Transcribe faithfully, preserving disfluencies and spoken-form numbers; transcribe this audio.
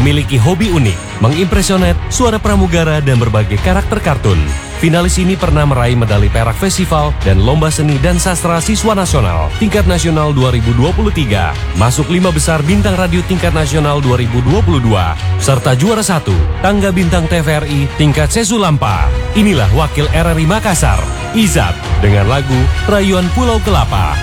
Memiliki hobi unik, mengimpresionet, suara pramugara, dan berbagai karakter kartun. Finalis ini pernah meraih medali perak festival dan lomba seni dan sastra siswa nasional tingkat nasional dua ribu dua puluh tiga, masuk lima besar bintang radio tingkat nasional dua ribu dua puluh dua, serta juara satu tangga bintang T V R I tingkat Sesulampa. Inilah wakil R R I Makassar, Izat, dengan lagu Rayuan Pulau Kelapa.